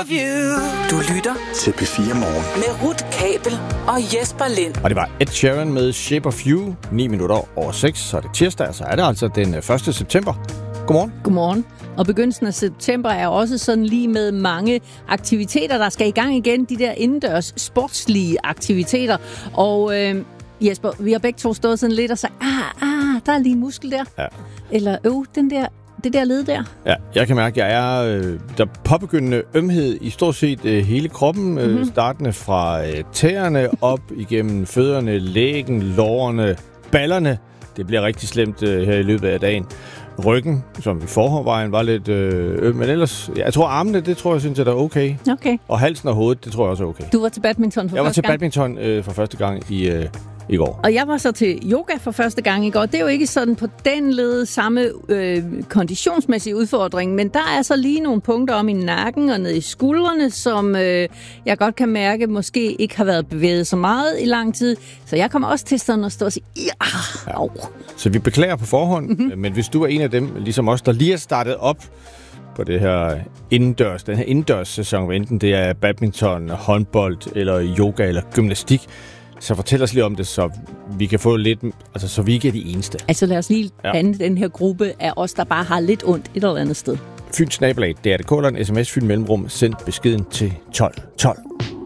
of you. Du lytter til P4 Morgen med Ruth Kabel og Jesper Lind. Og det var Ed Sheeran med Shape of You, 9 minutter over 6, så er det tirsdag, så er det altså den 1. september. Godmorgen. Godmorgen. Og begyndelsen af september er også sådan lige med mange aktiviteter, der skal i gang igen. De der indendørs sportslige aktiviteter. Og Jesper, vi har begge to stået sådan lidt og sagt, der er lige en muskel der. Ja. Eller det der led der. Ja, jeg kan mærke, at jeg er der påbegyndende ømhed i stort set hele kroppen. Startende fra tæerne op igennem fødderne, lægen, lårene, ballerne. Det bliver rigtig slemt her i løbet af dagen. Ryggen, som i forvejen var lidt men ellers, jeg tror armene, det tror jeg synes, at er okay. Og halsen og hovedet, det tror jeg også er okay. Du var til badminton for første gang? Jeg var til badminton for første gang i går. Og jeg var så til yoga for første gang i går. Det er jo ikke sådan på den led samme konditionsmæssige udfordring, men der er så lige nogle punkter om i nakken og ned i skuldrene, som jeg godt kan mærke måske ikke har været bevæget så meget i lang tid. Så jeg kommer også til sådan at stå og sige, au. Så vi beklager på forhånd, men hvis du er en af dem, ligesom os, der lige er startet op på det her den her indendørs sæson, enten det er badminton, håndbold eller yoga eller gymnastik, så fortæl os lige om det, så vi kan få lidt, altså så vi ikke er de eneste. Altså lad os lige danne den her gruppe af os, der bare har lidt ondt et eller andet sted. Fyns nabolag, det er det. Kåleren, sms, Fyn mellemrum, send beskeden til 1212.